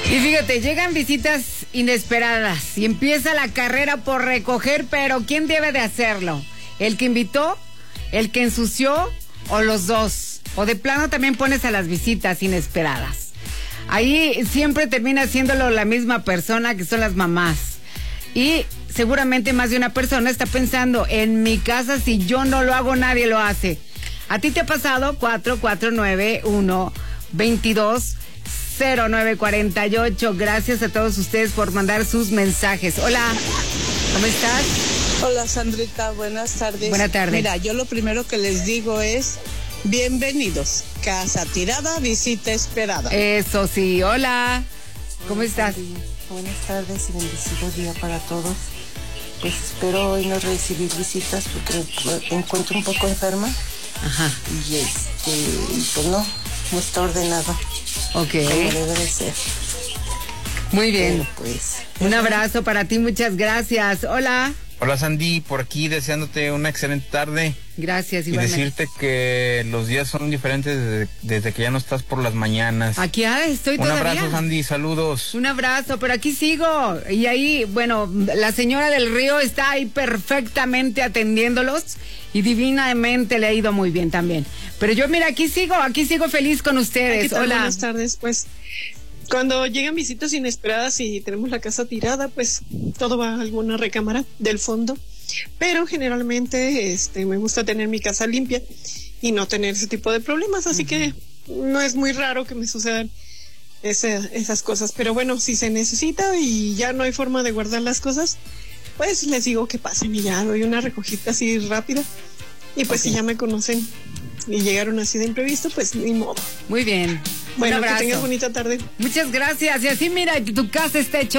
Y fíjate, llegan visitas inesperadas y empieza la carrera por recoger, pero ¿quién debe de hacerlo? ¿El que invitó? ¿El que ensució? ¿O los dos? ¿O de plano también pones a las visitas inesperadas? Ahí siempre termina haciéndolo la misma persona, que son las mamás. Y seguramente más de una persona está pensando, en mi casa si yo no lo hago, nadie lo hace. ¿A ti te ha pasado? 4491-220948. Gracias a todos ustedes por mandar sus mensajes. Hola, ¿cómo estás? Hola, Sandrita, buenas tardes. Buenas tardes. Mira, yo lo primero que les digo es, bienvenidos. Casa tirada, visita esperada. Eso sí, hola, ¿cómo estás? Buenas tardes y bendecido día para todos. Pues espero hoy no recibir visitas porque me encuentro un poco enferma. Ajá. Y pues no está ordenado. Ok. Como debe de ser. Muy bien. Pero pues. Un abrazo para ti, muchas gracias. Hola. Hola Sandy, por aquí deseándote una excelente tarde. Gracias, y igualmente. decirte que los días son diferentes desde que ya no estás por las mañanas. Aquí estoy todavía. Un abrazo, Sandy, saludos. Un abrazo, pero aquí sigo. Y ahí, bueno, la señora del Río está ahí perfectamente atendiéndolos y divinamente le ha ido muy bien también. Pero yo, mira, aquí sigo feliz con ustedes. Hola. Buenas tardes, pues. Cuando llegan visitas inesperadas y tenemos la casa tirada, pues todo va a alguna recámara del fondo. Pero generalmente me gusta tener mi casa limpia y no tener ese tipo de problemas, así que no es muy raro que me sucedan esas cosas. Pero bueno, si se necesita y ya no hay forma de guardar las cosas, pues les digo que pasen y ya doy una recogida así rápida. Y pues si ya me conocen y llegaron así de imprevisto, pues ni modo. Muy bien. Bueno, un abrazo. que tengas bonita tarde. Muchas gracias. Y así, mira, tu casa está hecha